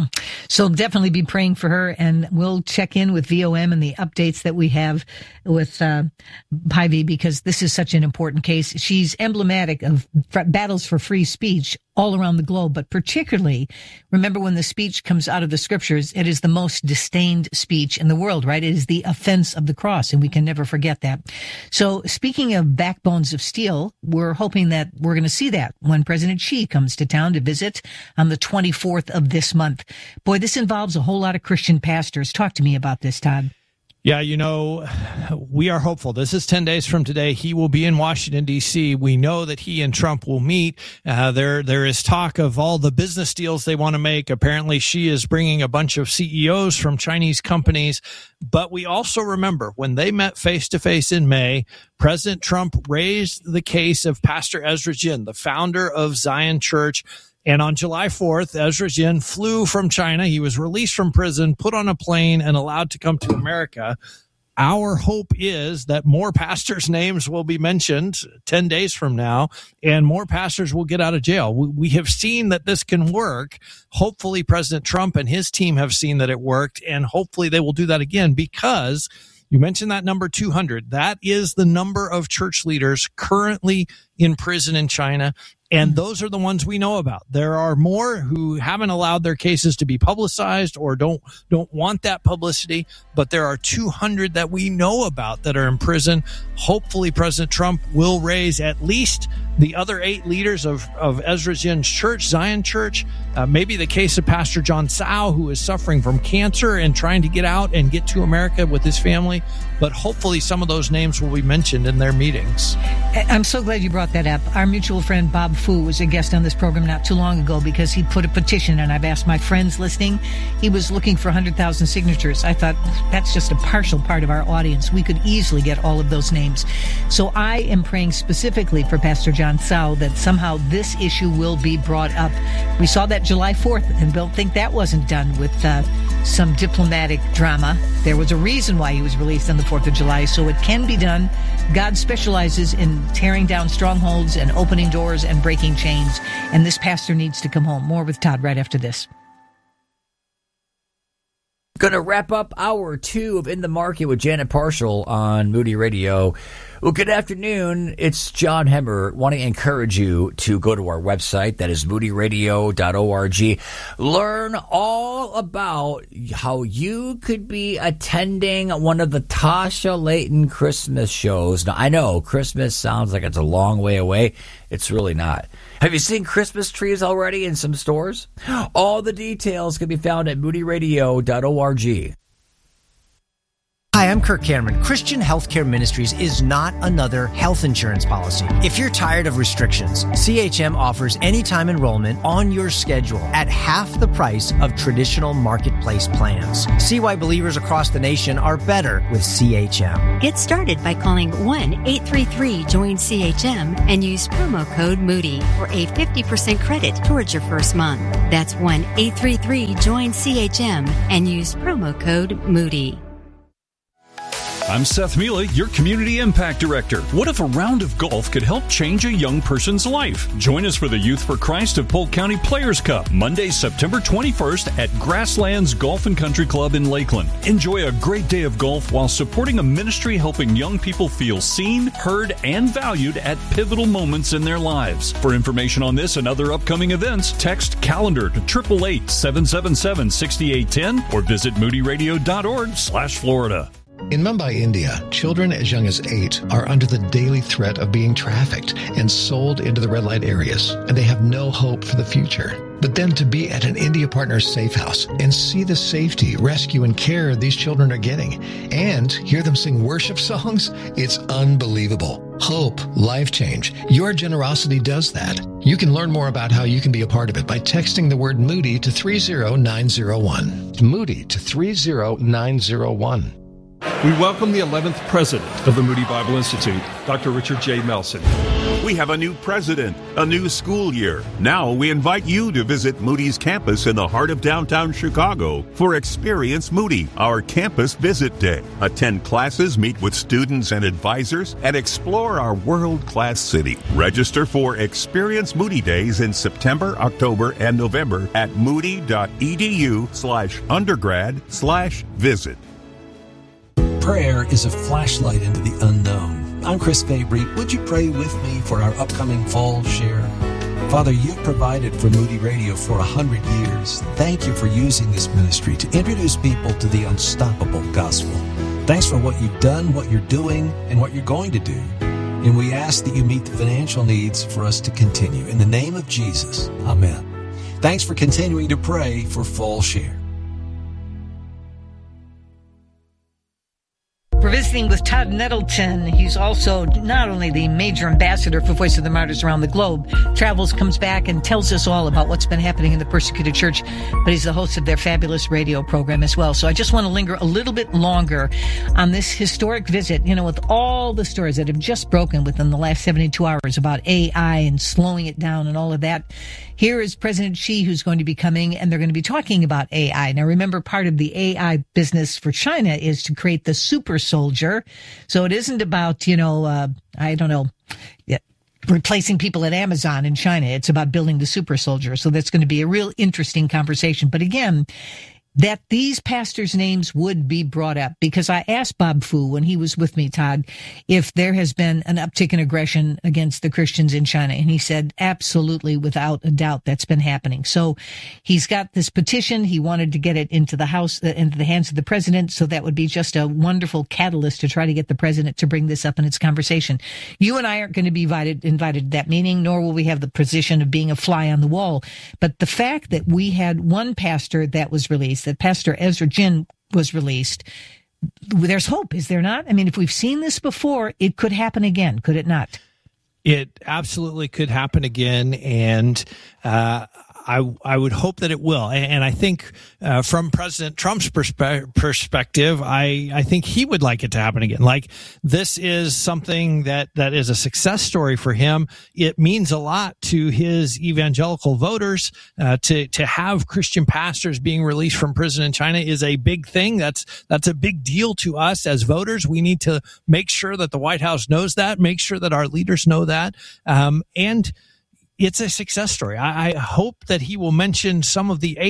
So definitely be praying for her, and we'll check in with V O M and the updates that we have with uh, Pivy, because this is such an important case. She's emblematic of f- battles for free speech all around the globe, but particularly, remember when the speech comes out of the scriptures, it is the most disdained speech in the world, right? It is the offense of the cross, and we can never forget that. So speaking of backbones of steel, we're hoping that we're going to see that when President Xi comes to town to visit on the twenty-fourth of this month. Boy, this involves a whole lot of Christian pastors. Talk to me about this, Todd. Yeah, you know, we are hopeful. This is ten days from today. He will be in Washington, D C. We know that he and Trump will meet. Uh, there, there is talk of all the business deals they want to make. Apparently, Xi is bringing a bunch of C E Os from Chinese companies. But we also remember when they met face-to-face in May, President Trump raised the case of Pastor Ezra Jin, the founder of Zion Church. And on July fourth, Ezra Jin flew from China. He was released from prison, put on a plane, and allowed to come to America. Our hope is that more pastors' names will be mentioned ten days from now, and more pastors will get out of jail. We, we have seen that this can work. Hopefully, President Trump and his team have seen that it worked, and hopefully they will do that again, because you mentioned that number two hundred. That is the number of church leaders currently in prison in China. And those are the ones we know about. There are more who haven't allowed their cases to be publicized or don't don't want that publicity. But there are two hundred that we know about that are in prison. Hopefully, President Trump will raise at least the other eight leaders of, of Ezra Jin's church, Zion Church. Uh, maybe the case of Pastor John Tsao, who is suffering from cancer and trying to get out and get to America with his family. But hopefully some of those names will be mentioned in their meetings. I'm so glad you brought that up. Our mutual friend Bob Fu was a guest on this program not too long ago because he put a petition, and I've asked my friends listening. He was looking for one hundred thousand signatures. I thought that's just a partial part of our audience. We could easily get all of those names. So I am praying specifically for Pastor John Tsao that somehow this issue will be brought up. We saw that July fourth, and don't think that wasn't done with uh, some diplomatic drama. There was a reason why he was released on the fourth of July, so it can be done. God specializes in tearing down strongholds and opening doors and breaking chains, and this pastor needs to come home. More with Todd right after this. Going to wrap up hour two of In the Market with Janet Parshall on Moody Radio. Well, good afternoon. It's John Hemmer. Want to encourage you to go to our website. That is moody radio dot org. Learn all about how you could be attending one of the Tasha Layton Christmas shows. Now, I know Christmas sounds like it's a long way away. It's really not. Have you seen Christmas trees already in some stores? All the details can be found at moody radio dot org. Hi, I'm Kirk Cameron. Christian Healthcare Ministries is not another health insurance policy. If you're tired of restrictions, C H M offers anytime enrollment on your schedule at half the price of traditional marketplace plans. See why believers across the nation are better with C H M. Get started by calling one eight three three join C H M and use promo code Moody for a fifty percent credit towards your first month. That's one eight three three join C H M and use promo code Moody. I'm Seth Mila, your Community Impact Director. What if a round of golf could help change a young person's life? Join us for the Youth for Christ of Polk County Players Cup, Monday, September twenty-first at Grasslands Golf and Country Club in Lakeland. Enjoy a great day of golf while supporting a ministry helping young people feel seen, heard, and valued at pivotal moments in their lives. For information on this and other upcoming events, text calendar to eight eight eight, seven seven seven, six eight one zero or visit moody radio dot org slash Florida. In Mumbai, India, children as young as eight are under the daily threat of being trafficked and sold into the red light areas, and they have no hope for the future. But then to be at an India Partners safe house and see the safety, rescue, and care these children are getting, and hear them sing worship songs, it's unbelievable. Hope, life change. Your generosity does that. You can learn more about how you can be a part of it by texting the word Moody to three zero nine zero one. Moody to three zero nine zero one. We welcome the eleventh president of the Moody Bible Institute, Doctor Richard J. Melson. We have a new president, a new school year. Now we invite you to visit Moody's campus in the heart of downtown Chicago for Experience Moody, our campus visit day. Attend classes, meet with students and advisors, and explore our world-class city. Register for Experience Moody Days in September, October, and November at moody.edu slash undergrad slash visit. Prayer is a flashlight into the unknown. I'm Chris Fabry. Would you pray with me for our upcoming fall share? Father, you've provided for Moody Radio for a hundred years. Thank you for using this ministry to introduce people to the unstoppable gospel. Thanks for what you've done, what you're doing, and what you're going to do. And we ask that you meet the financial needs for us to continue. In the name of Jesus, amen. Thanks for continuing to pray for fall share. We're visiting with Todd Nettleton. He's also not only the major ambassador for Voice of the Martyrs around the globe, travels, comes back, and tells us all about what's been happening in the persecuted church, but he's the host of their fabulous radio program as well. So I just want to linger a little bit longer on this historic visit, you know, with all the stories that have just broken within the last seventy-two hours about A I and slowing it down and all of that. Here is President Xi, who's going to be coming, and they're going to be talking about A I. Now, remember, part of the A I business for China is to create the super soldier. So it isn't about, you know, uh, I don't know, yeah, replacing people at Amazon in China. It's about building the super soldier. So that's going to be a real interesting conversation. But again, that these pastors' names would be brought up, because I asked Bob Fu when he was with me, Todd, if there has been an uptick in aggression against the Christians in China. And he said, absolutely, without a doubt, that's been happening. So he's got this petition. He wanted to get it into the House, uh, into the hands of the president. So that would be just a wonderful catalyst to try to get the president to bring this up in its conversation. You and I aren't going to be invited, invited to that meeting, nor will we have the position of being a fly on the wall. But the fact that we had one pastor that was released, that Pastor Ezra Jin was released, there's hope, is there not? I mean, if we've seen this before, it could happen again, could it not? It absolutely could happen again, and uh, I I would hope that it will. And I think uh, from President Trump's perspe- perspective, I, I think he would like it to happen again. Like, this is something that, that is a success story for him. It means a lot to his evangelical voters. Uh, to to have Christian pastors being released from prison in China is a big thing. That's that's a big deal to us as voters. We need to make sure that the White House knows that, make sure that our leaders know that, um, and it's a success story. I, I hope that he will mention some of the eight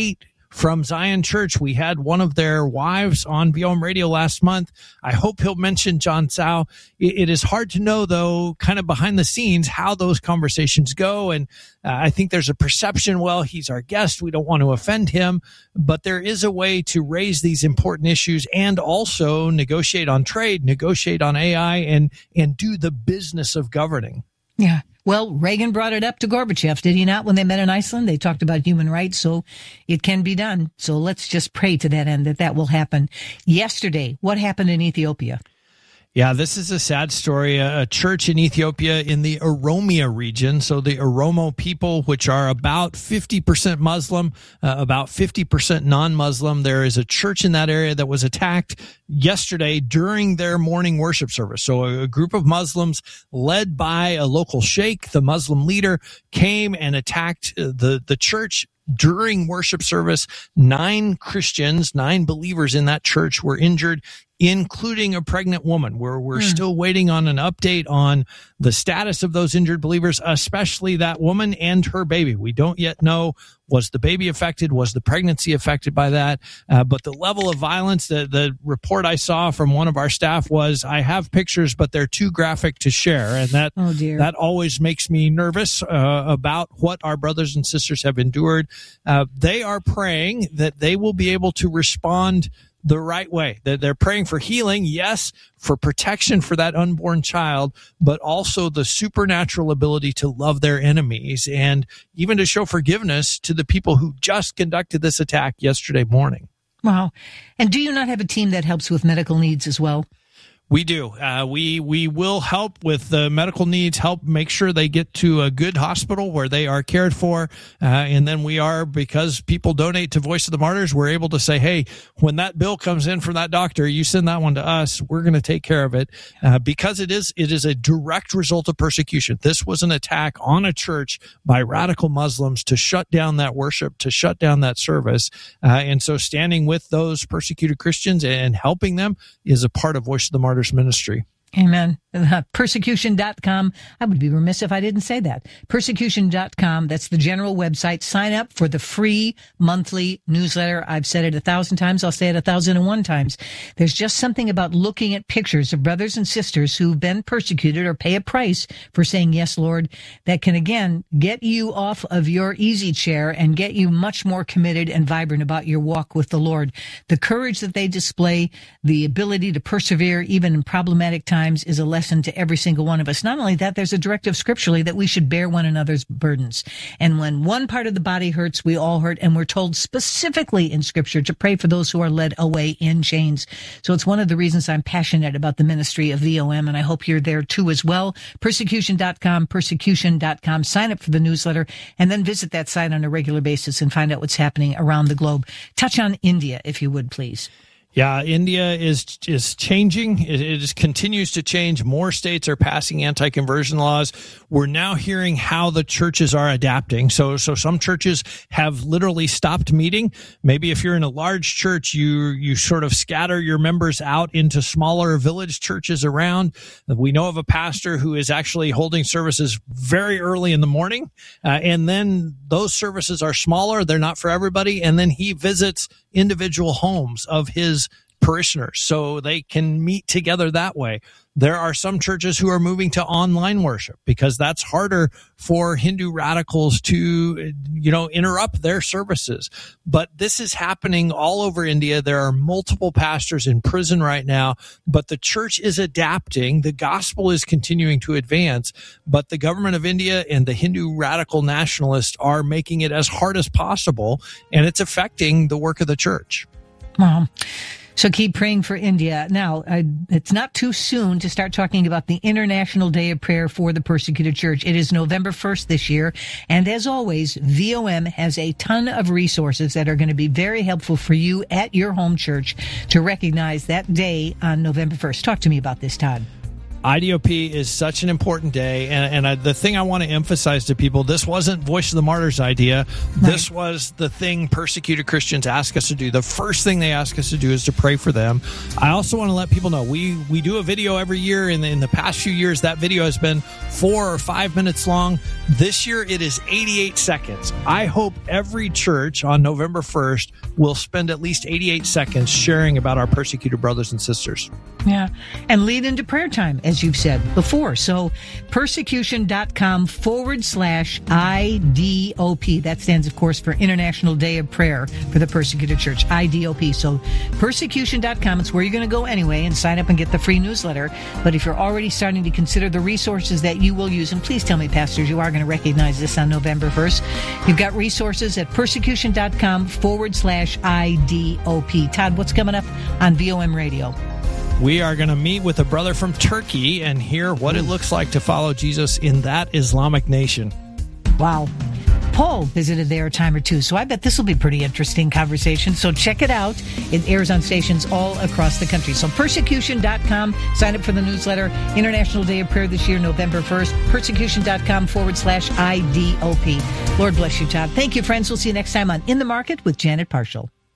from Zion Church. We had one of their wives on V O M Radio last month. I hope he'll mention John Tsao. It, it is hard to know, though, kind of behind the scenes, how those conversations go. And uh, I think there's a perception, well, he's our guest, we don't want to offend him. But there is a way to raise these important issues and also negotiate on trade, negotiate on A I, and, and do the business of governing. Yeah. Well, Reagan brought it up to Gorbachev, did he not, when they met in Iceland? They talked about human rights, so it can be done. So let's just pray to that end that that will happen. Yesterday, what happened in Ethiopia? Yeah, this is a sad story. A church in Ethiopia in the Oromia region, so the Oromo people, which are about fifty percent Muslim, uh, about fifty percent non-Muslim. There is a church in that area that was attacked yesterday during their morning worship service. So a, a group of Muslims led by a local sheikh, the Muslim leader, came and attacked the, the church during worship service. Nine Christians, nine believers in that church were injured, including a pregnant woman. We're, we're mm. still waiting on an update on the status of those injured believers, especially that woman and her baby. We don't yet know, was the baby affected? Was the pregnancy affected by that? Uh, but the level of violence, the, the report I saw from one of our staff was, I have pictures, but they're too graphic to share. And that, oh dear. that always makes me nervous uh, about what our brothers and sisters have endured. Uh, they are praying that they will be able to respond the right way. They're praying for healing, yes, for protection for that unborn child, but also the supernatural ability to love their enemies and even to show forgiveness to the people who just conducted this attack yesterday morning. Wow. And do you not have a team that helps with medical needs as well? We do. Uh, we we will help with the medical needs, help make sure they get to a good hospital where they are cared for. Uh, and then we are, because people donate to Voice of the Martyrs, we're able to say, hey, when that bill comes in from that doctor, you send that one to us. We're going to take care of it uh, because it is it is a direct result of persecution. This was an attack on a church by radical Muslims to shut down that worship, to shut down that service. Uh, and so standing with those persecuted Christians and helping them is a part of Voice of the Martyrs ministry. Amen. Uh, persecution dot com. I would be remiss if I didn't say that. persecution dot com. That's the general website. Sign up for the free monthly newsletter. I've said it a thousand times. I'll say it a thousand and one times. There's just something about looking at pictures of brothers and sisters who've been persecuted or pay a price for saying, yes, Lord, that can again get you off of your easy chair and get you much more committed and vibrant about your walk with the Lord. The courage that they display, the ability to persevere even in problematic times, is a lesson to every single one of us. Not only that, there's a directive scripturally that we should bear one another's burdens. And when one part of the body hurts, we all hurt. And we're told specifically in scripture to pray for those who are led away in chains. So it's one of the reasons I'm passionate about the ministry of V O M. And I hope you're there too as well. persecution dot com, persecution dot com. Sign up for the newsletter and then visit that site on a regular basis and find out what's happening around the globe. Touch on India, if you would, please. Yeah, India is is changing. It, it just continues to change. More states are passing anti-conversion laws. We're now hearing how the churches are adapting. So, so some churches have literally stopped meeting. Maybe if you're in a large church, you you sort of scatter your members out into smaller village churches around. We know of a pastor who is actually holding services very early in the morning, uh, and then those services are smaller. They're not for everybody, and then he visits individual homes of his parishioners so they can meet together that way. There are some churches who are moving to online worship because that's harder for Hindu radicals to, you know, interrupt their services. But this is happening all over India. There are multiple pastors in prison right now, but the church is adapting. The gospel is continuing to advance, but the government of India and the Hindu radical nationalists are making it as hard as possible, and it's affecting the work of the church. Wow. So keep praying for India. Now, I, it's not too soon to start talking about the International Day of Prayer for the Persecuted Church. It is November first this year. And as always, V O M has a ton of resources that are going to be very helpful for you at your home church to recognize that day on November first. Talk to me about this, Todd. I D O P is such an important day, and, and I, the thing I want to emphasize to people, this wasn't Voice of the Martyrs' idea. Right. This was the thing persecuted Christians ask us to do. The first thing they ask us to do is to pray for them. I also want to let people know, we, we do a video every year. In the, in the past few years, that video has been four or five minutes long. This year, it is eighty-eight seconds. I hope every church on November first will spend at least eighty-eight seconds sharing about our persecuted brothers and sisters. Yeah, and lead into prayer time, as you've said before. So persecution.com forward slash IDOP. That stands, of course, for International Day of Prayer for the Persecuted Church, I D O P. So persecution dot com, it's where you're going to go anyway and sign up and get the free newsletter. But if you're already starting to consider the resources that you will use, and please tell me, pastors, you are going to recognize this on November first, you've got resources at persecution.com forward slash IDOP. Todd, what's coming up on V O M Radio? We are going to meet with a brother from Turkey and hear what it looks like to follow Jesus in that Islamic nation. Wow. Paul visited there a time or two, so I bet this will be a pretty interesting conversation. So check it out. It airs on stations all across the country. So persecution dot com, sign up for the newsletter. International Day of Prayer this year, November first. persecution.com forward slash IDOP. Lord bless you, Todd. Thank you, friends. We'll see you next time on In the Market with Janet Parshall.